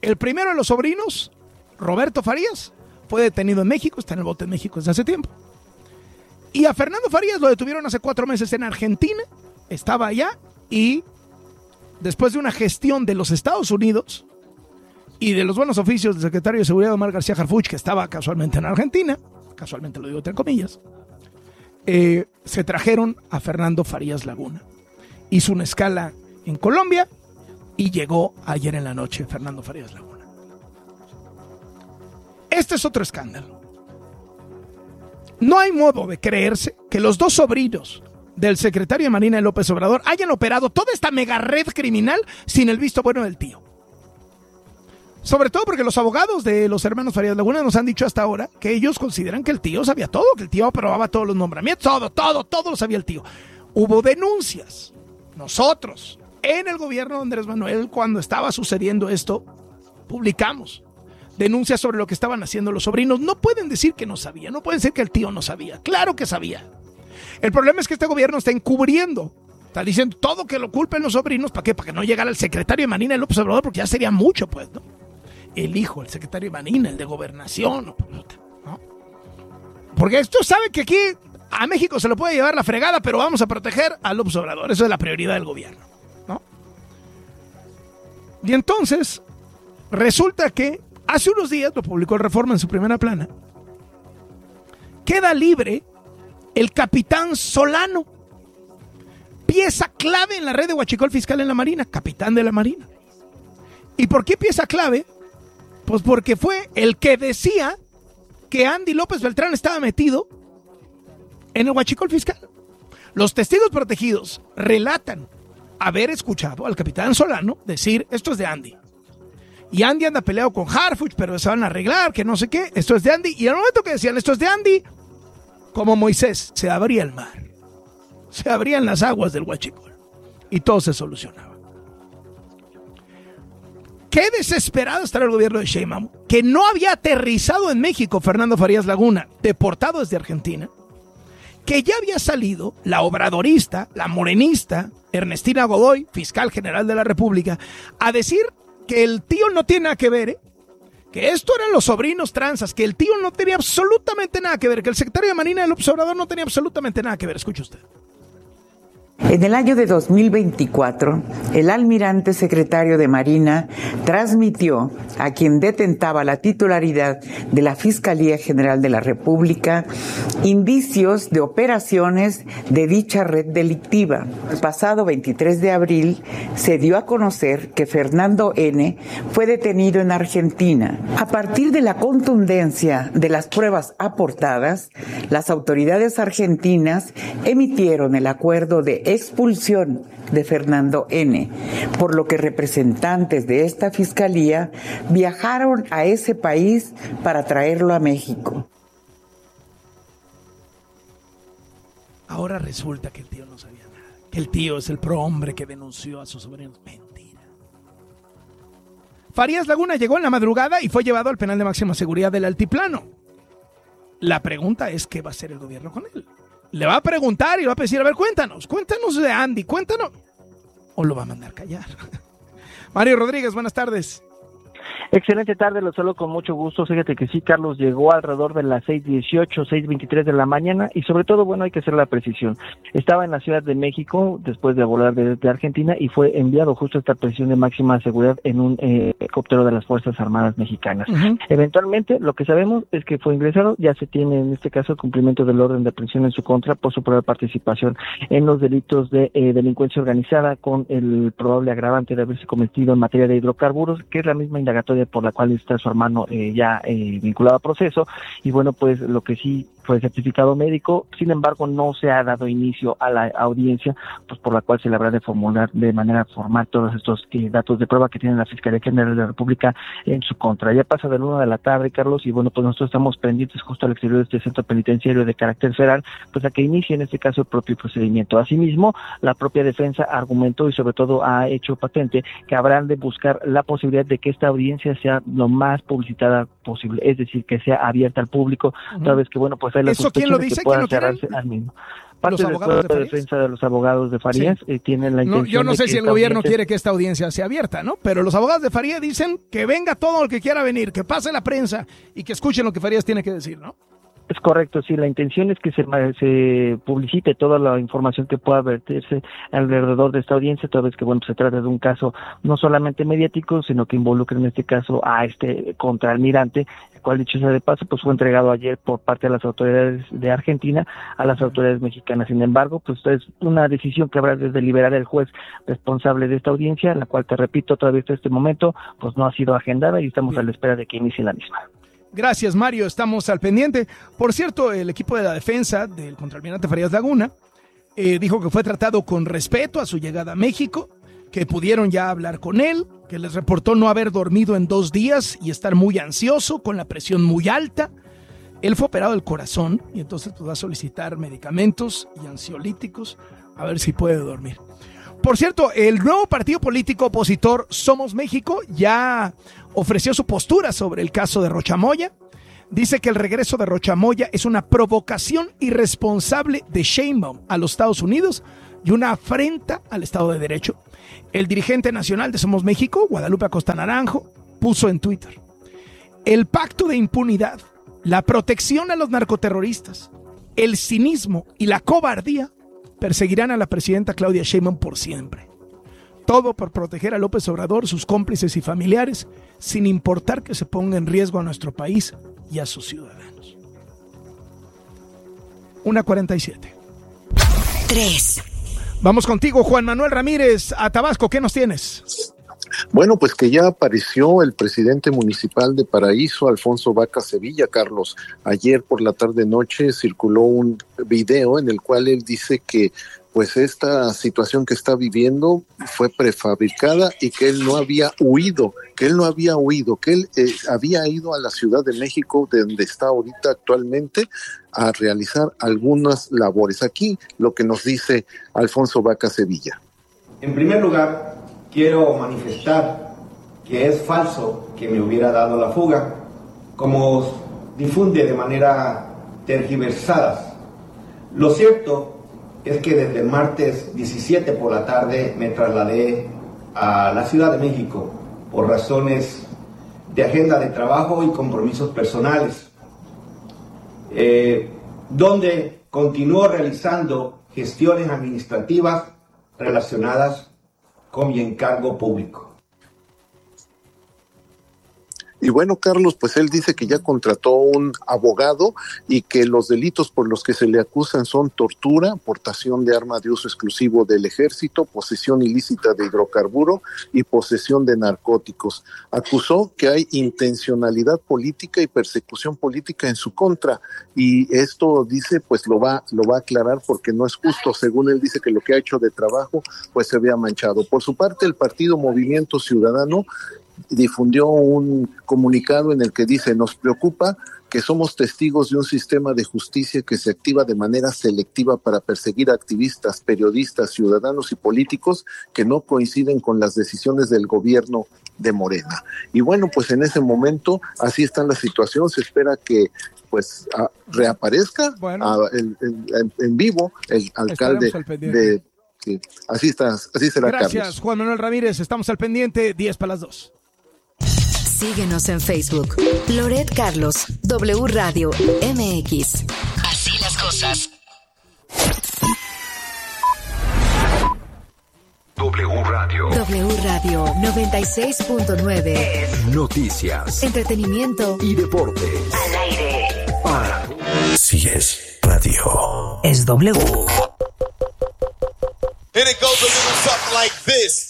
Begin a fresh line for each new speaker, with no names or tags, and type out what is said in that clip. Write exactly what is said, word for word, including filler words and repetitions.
El primero de los sobrinos, Roberto Farías, fue detenido en México, está en el bote en México desde hace tiempo. Y a Fernando Farías lo detuvieron hace cuatro meses en Argentina, estaba allá y después de una gestión de los Estados Unidos y de los buenos oficios del secretario de Seguridad Omar García Harfuch, que estaba casualmente en Argentina, casualmente lo digo entre comillas, eh, se trajeron a Fernando Farías Laguna. Hizo una escala en Colombia y llegó ayer en la noche Fernando Farías Laguna. Este es otro escándalo. No hay modo de creerse que los dos sobrinos del secretario de Marina, López Obrador, hayan operado toda esta mega red criminal sin el visto bueno del tío. Sobre todo porque los abogados de los hermanos Farías Laguna nos han dicho hasta ahora que ellos consideran que el tío sabía todo, que el tío aprobaba todos los nombramientos, todo, todo, todo lo sabía el tío. Hubo denuncias. Nosotros, en el gobierno de Andrés Manuel, cuando estaba sucediendo esto, publicamos denuncias sobre lo que estaban haciendo los sobrinos. No pueden decir que no sabía, no pueden decir que el tío no sabía. Claro que sabía. El problema es que este gobierno está encubriendo, está diciendo todo que lo culpen los sobrinos. ¿Para qué? Para que no llegara el secretario de Marina, López Obrador, porque ya sería mucho, pues, ¿no? El hijo, el secretario de Marina, el de Gobernación, ¿no? Porque esto sabe que aquí a México se lo puede llevar la fregada, pero vamos a proteger a López Obrador. Eso es la prioridad del gobierno, ¿no? Y entonces, resulta que hace unos días, lo publicó el Reforma en su primera plana, queda libre el capitán Solano, pieza clave en la red de huachicol fiscal en la Marina, capitán de la Marina. ¿Y por qué pieza clave? Pues porque fue el que decía que Andy López Beltrán estaba metido en el huachicol fiscal. Los testigos protegidos relatan haber escuchado al capitán Solano decir, esto es de Andy. Y Andy anda peleado con Harfuch, pero se van a arreglar, que no sé qué, esto es de Andy. Y al momento que decían, esto es de Andy, como Moisés, se abría el mar. Se abrían las aguas del huachicol. Y todo se solucionaba. Qué desesperado estará el gobierno de Sheinbaum, que no había aterrizado en México Fernando Farías Laguna, deportado desde Argentina, que ya había salido la obradorista, la morenista, Ernestina Godoy, fiscal general de la República, a decir que el tío no tiene nada que ver, ¿eh? Que esto eran los sobrinos tranzas, que el tío no tenía absolutamente nada que ver, que el secretario de Marina del Obrador no tenía absolutamente nada que ver. Escuche usted.
En el año de dos mil veinticuatro, el almirante secretario de Marina transmitió a quien detentaba la titularidad de la Fiscalía General de la República indicios de operaciones de dicha red delictiva. El pasado veintitrés de abril se dio a conocer que Fernando N. fue detenido en Argentina. A partir de la contundencia de las pruebas aportadas, las autoridades argentinas emitieron el acuerdo de expulsión de Fernando N., por lo que representantes de esta fiscalía viajaron a ese país para traerlo a México.
Ahora resulta que el tío no sabía nada, que el tío es el prohombre que denunció a sus sobrinos. Mentira. Farías Laguna llegó en la madrugada y fue llevado al penal de máxima seguridad del Altiplano. La pregunta es, ¿qué va a hacer el gobierno con él? Le va a preguntar y va a decir, a ver, cuéntanos, cuéntanos de Andy, cuéntanos. O lo va a mandar callar. Mario Rodríguez, buenas tardes.
Excelente tarde, lo saludo con mucho gusto. Fíjate que sí, Carlos, llegó alrededor de las seis dieciocho, seis veintitrés de la mañana y sobre todo, bueno, hay que hacer la precisión. Estaba en la Ciudad de México después de volar desde Argentina y fue enviado justo a esta prisión de máxima seguridad en un eh, helicóptero de las Fuerzas Armadas Mexicanas. Uh-huh. Eventualmente, lo que sabemos es que fue ingresado, ya se tiene en este caso el cumplimiento del orden de aprehensión en su contra por su probable participación en los delitos de eh, delincuencia organizada con el probable agravante de haberse cometido en materia de hidrocarburos, que es la misma indagatoria por la cual está su hermano eh, ya eh, vinculado a proceso. Y bueno, pues lo que sí fue certificado médico, sin embargo no se ha dado inicio a la audiencia, pues por la cual se le habrá de formular de manera formal todos estos eh, datos de prueba que tiene la Fiscalía General de la República en su contra. Ya pasa de la una de la tarde, Carlos, y bueno, pues nosotros estamos pendientes justo al exterior de este centro penitenciario de carácter federal, pues a que inicie en este caso el propio procedimiento. Asimismo, la propia defensa argumentó y sobre todo ha hecho patente que habrán de buscar la posibilidad de que esta audiencia sea lo más publicitada posible, es decir, que sea abierta al público, uh-huh. Toda vez que, bueno, pues hay la
¿Eso quién lo dice?
Que pueda
¿Quién lo
cerrarse al mismo. Parte del cuerpo de, de defensa de los abogados de Farías sí. eh, tienen la intención.
No, yo no sé si el gobierno
audiencia...
quiere que esta audiencia sea abierta, ¿no? Pero los abogados de Farías dicen que venga todo el que quiera venir, que pase la prensa y que escuchen lo que Farías tiene que decir, ¿no?
Es correcto, sí, la intención es que se, se publicite toda la información que pueda verterse alrededor de esta audiencia, toda vez que, bueno, se trata de un caso no solamente mediático, sino que involucra en este caso a este contraalmirante, el cual, dicho sea de paso, pues fue entregado ayer por parte de las autoridades de Argentina a las autoridades mexicanas. Sin embargo, pues es una decisión que habrá de deliberar el juez responsable de esta audiencia, la cual, te repito, todavía hasta este momento, pues no ha sido agendada y estamos Bien. a la espera de que inicie la misma.
Gracias, Mario, estamos al pendiente. Por cierto, el equipo de la defensa del contraalmirante Farías Laguna eh, dijo que fue tratado con respeto a su llegada a México, que pudieron ya hablar con él, que les reportó no haber dormido en dos días y estar muy ansioso, con la presión muy alta. Él fue operado del corazón y entonces pues, va a solicitar medicamentos y ansiolíticos a ver si puede dormir. Por cierto, el nuevo partido político opositor Somos México ya ofreció su postura sobre el caso de Rocha Moya. Dice que el regreso de Rocha Moya es una provocación irresponsable de Sheinbaum a los Estados Unidos y una afrenta al Estado de Derecho. El dirigente nacional de Somos México, Guadalupe Acosta Naranjo, puso en Twitter: el pacto de impunidad, la protección a los narcoterroristas, el cinismo y la cobardía perseguirán a la presidenta Claudia Sheinbaum por siempre. Todo por proteger a López Obrador, sus cómplices y familiares, sin importar que se ponga en riesgo a nuestro país y a sus ciudadanos. una cuarenta y siete.
tres.
Vamos contigo, Juan Manuel Ramírez, a Tabasco. ¿Qué nos tienes?
Bueno, pues que ya apareció el presidente municipal de Paraíso, Alfonso Vaca Sevilla, Carlos. Ayer por la tarde-noche circuló un video en el cual él dice que pues esta situación que está viviendo fue prefabricada y que él no había huido, que él no había huido, que él eh, había ido a la Ciudad de México, de donde está ahorita actualmente, a realizar algunas labores. Aquí lo que nos dice Alfonso Vaca Sevilla.
En primer lugar, quiero manifestar que es falso que me hubiera dado la fuga, como difunde de manera tergiversada. Lo cierto es que desde el martes diecisiete por la tarde me trasladé a la Ciudad de México por razones de agenda de trabajo y compromisos personales, eh, donde continúo realizando gestiones administrativas relacionadas con mi encargo público.
Y bueno, Carlos, pues él dice que ya contrató un abogado y que los delitos por los que se le acusan son tortura, portación de arma de uso exclusivo del ejército, posesión ilícita de hidrocarburo y posesión de narcóticos. Acusó que hay intencionalidad política y persecución política en su contra, y esto dice pues lo va lo va a aclarar porque no es justo. Según él dice que lo que ha hecho de trabajo pues se vea manchado. Por su parte, el partido Movimiento Ciudadano difundió un comunicado en el que dice: nos preocupa que somos testigos de un sistema de justicia que se activa de manera selectiva para perseguir activistas, periodistas, ciudadanos y políticos que no coinciden con las decisiones del gobierno de Morena. Y bueno, pues en ese momento así está la situación. Se espera que pues a, reaparezca bueno. a, el, el, en vivo el alcalde de... Sí, así está, así será.
Gracias,
Carlos.
Juan Manuel Ramírez. Estamos al pendiente, diez para las dos.
Síguenos en Facebook. Loret Carlos, W Radio M X. Así las cosas.
W Radio.
W Radio noventa y seis punto nueve.
Noticias.
Entretenimiento
y deportes.
Al aire.
Para. Si es radio.
Es W.
And it goes a little something like this.